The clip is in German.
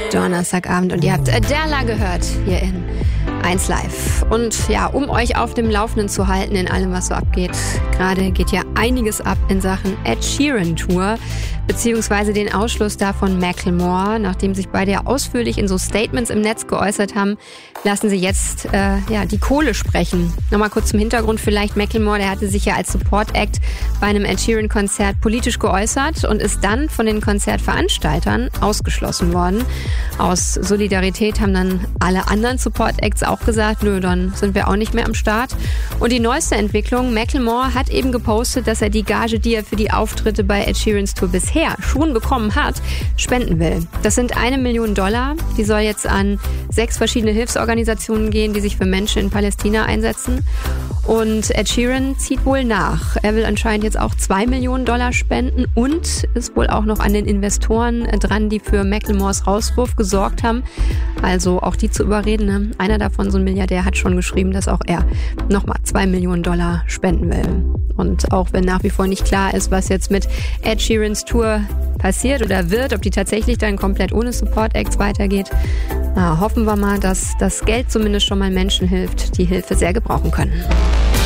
Donnerstagabend und ihr habt Adele gehört hier in 1 Live. Und ja, um euch auf dem Laufenden zu halten in allem, was so abgeht, gerade geht ja einiges ab in Sachen Ed Sheeran Tour, beziehungsweise den Ausschluss davon Macklemore. Nachdem sich beide ja ausführlich in so Statements im Netz geäußert haben, lassen sie jetzt die Kohle sprechen. Nochmal kurz zum Hintergrund vielleicht. Macklemore, der hatte sich ja als Support-Act bei einem Ed Sheeran-Konzert politisch geäußert und ist dann von den Konzertveranstaltern ausgeschlossen worden. Aus Solidarität haben dann alle anderen Support-Acts auch gesagt, nö, dann sind wir auch nicht mehr am Start. Und die neueste Entwicklung, Macklemore hat eben gepostet, dass er die Gage, die er für die Auftritte bei Ed Sheerans Tour bisher schon bekommen hat, spenden will. Das sind $1 Million. Die soll jetzt an 6 verschiedene Hilfsorganisationen gehen, die sich für Menschen in Palästina einsetzen. Und Ed Sheeran zieht wohl nach. Er will anscheinend jetzt auch $2 Millionen spenden und ist wohl auch noch an den Investoren dran, die für Macklemores Rauswurf gesorgt haben. Also auch die zu überreden. Ne? Einer davon, so ein Milliardär, hat schon geschrieben, dass auch er nochmal $2 Millionen spenden will. Und auch wenn nach wie vor nicht klar ist, was jetzt mit Ed Sheerans Tour passiert oder wird, ob die tatsächlich dann komplett ohne Support-Acts weitergeht, hoffen wir mal, dass das Geld zumindest schon mal Menschen hilft, die Hilfe sehr gebrauchen können.